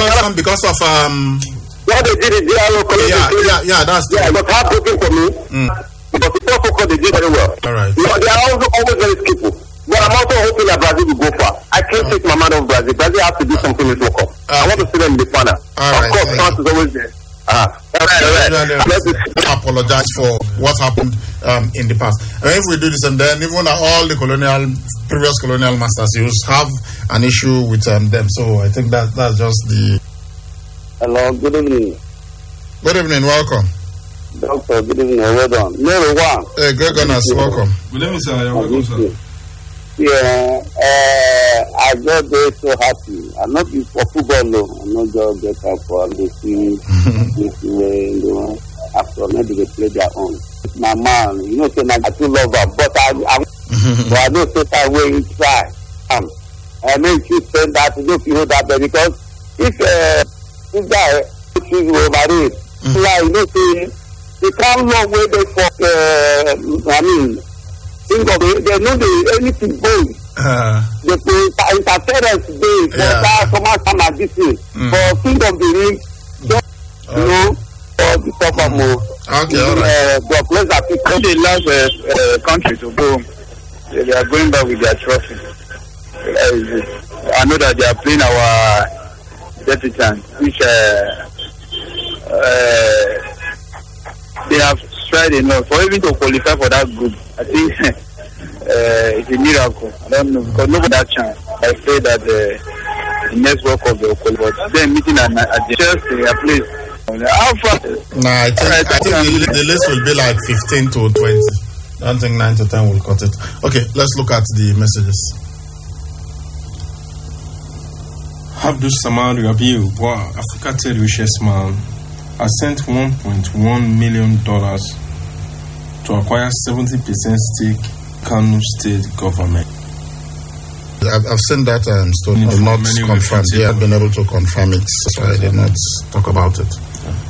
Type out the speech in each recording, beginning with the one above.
understand because of what they did in DRO college. Yeah, that's true. Yeah, it was heartbreaking for me. Because the top focus they did very well. All right. You know, they are also always very skillful. But I'm also hoping that Brazil will go far. I can't take my mind off Brazil. Brazil has to do something in this World Cup. I want to see them in the final. Of course, France is always there. I apologize for what happened in the past. And if we do this, and then even all the previous colonial masters, you have an issue with them. So I think that's just the. Hello, good evening. Good evening, welcome. Doctor, good evening, well done. Number one. Hey, Greg Gunners, welcome. Good evening, sir. You're welcome, sir. Yeah, I just very so happy. I'm not for football, no. I'm not just get up for the team. This way, you know, after maybe they play their own. My man, you know, say I too love her, but but I don't say that way you try. I mean, you spend that, you don't feel that way because if this guy choose overrated, like you know, say they can't long way they for. I mean. Think of it, they know anything going. They put interference today for that come at this way. For think of the ring, you know, or the top of more. Okay, all right. The players are picking the last country to go. They are going back with their trophy. I know that they are playing our debutant, which they have tried enough for even to qualify for that group. I think it's a miracle. I don't know because nobody had chance. I say that the next World Cup they will qualify. But then meeting at the Chelsea, a place. How far? No, I think the list will be like 15 to 20. I don't think 9 to 10 will cut it. Okay, let's look at the messages. Abdul Samad Rabiu, Africa Third Richest Man, has sent $1.1 million to acquire 70% stake Kano State government. I've seen that story, not confirmed. They have been able to confirm it, so I did not talk about it.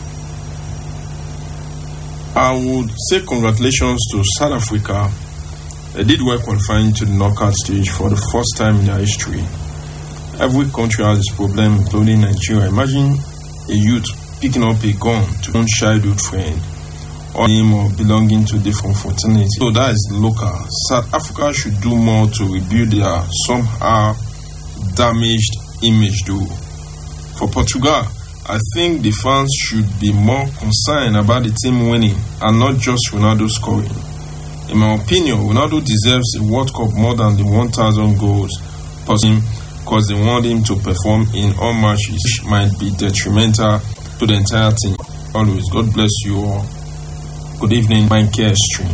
I would say congratulations to South Africa. They did well qualifying to the knockout stage for the first time in their history. Every country has this problem, including Nigeria. Imagine a youth picking up a gun to own childhood friend or him or belonging to different fraternity. So that is local. South Africa should do more to rebuild their somehow damaged image though. For Portugal, I think the fans should be more concerned about the team winning and not just Ronaldo scoring. In my opinion, Ronaldo deserves a World Cup more than the 1,000 goals because they want him to perform in all matches, which might be detrimental to the entire team. Always, God bless you all. Good evening, my care stream.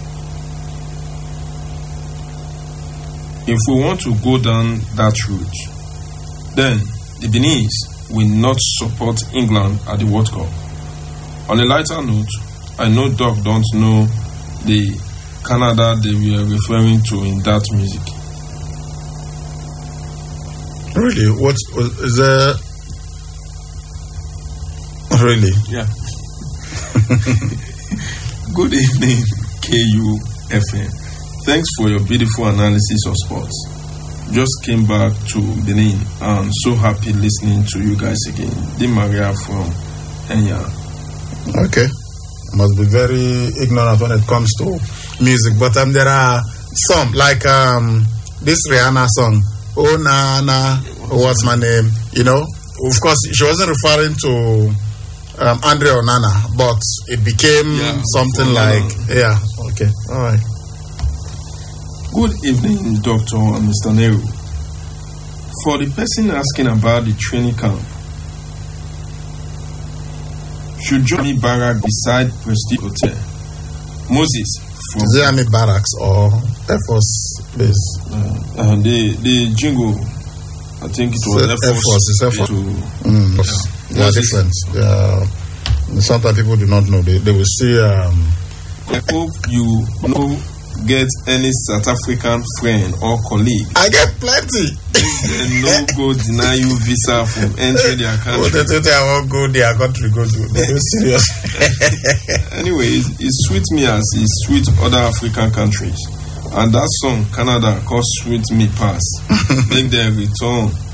If we want to go down that route, then the Beninese will not support England at the World Cup. On a lighter note, I know Doc don't know the Canada they were referring to in that music. Really? What is there? Really? Yeah. Good evening, KUFM. Thanks for your beautiful analysis of sports. Just came back to Benin and so happy listening to you guys again. Di Maria from Kenya. Okay. Must be very ignorant when it comes to music, but there are some like this Rihanna song. Oh na, what's my name? You know, of course, she wasn't referring to Andre Onana, but it became something like okay, all right. Good evening, Doctor and Mr. Nehru. For the person asking about the training camp, should Johnny Barrack beside Prestige Hotel? Moses from is it Army Barracks or Air Force Base? The jingle, I think it was Air Force. It's Air Force. They are different. Sometimes people do not know. They will see. I hope you get any South African friend or colleague. I get plenty. No go deny you visa from entering their country. I won't go their country. Go to. They're serious. Anyway, it sweet me as it sweet other African countries. And that song, Canada, called Sweet Me Pass. Make them return